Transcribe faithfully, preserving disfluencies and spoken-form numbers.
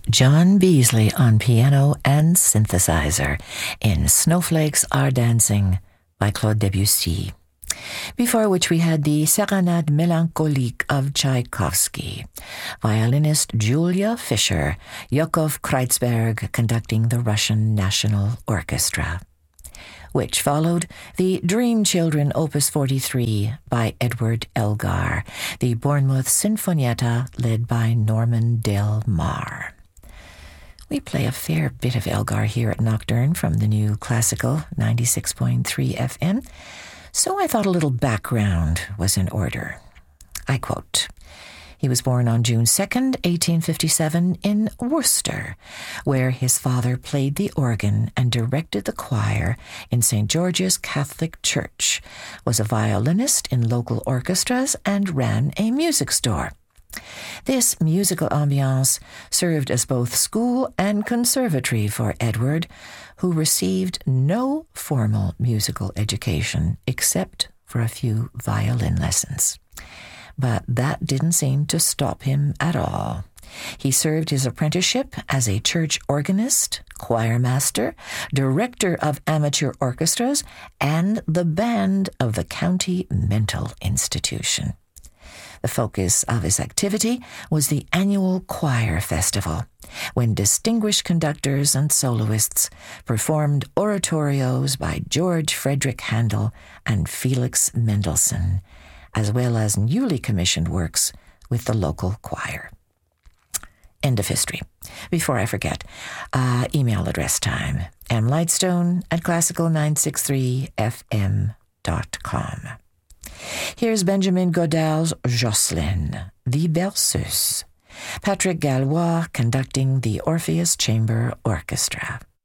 John Beasley on piano and synthesizer in Snowflakes Are Dancing by Claude Debussy. Before which we had the Serenade Mélancolique of Tchaikovsky, violinist Julia Fischer, Yakov Kreuzberg conducting the Russian National Orchestra. Which followed the Dream Children Opus forty-three by Edward Elgar, the Bournemouth Sinfonietta led by Norman Del Mar. We play a fair bit of Elgar here at Nocturne from the new Classical ninety-six point three F M, so I thought a little background was in order. I quote, "He was born on June second, eighteen fifty-seven in Worcester, where his father played the organ and directed the choir in Saint George's Catholic Church, was a violinist in local orchestras, and ran a music store. This musical ambiance served as both school and conservatory for Edward, who received no formal musical education except for a few violin lessons. But that didn't seem to stop him at all. He served his apprenticeship as a church organist, choir master, director of amateur orchestras, and the band of the county mental institution. The focus of his activity was the annual choir festival, when distinguished conductors and soloists performed oratorios by George Frederick Handel and Felix Mendelssohn, as well as newly commissioned works with the local choir." End of history. Before I forget, uh, email address time, mlightstone at classical nine six three f m dot com. Here's Benjamin Godal's Jocelyn, the Berceuse. Patrick Gallois conducting the Orpheus Chamber Orchestra.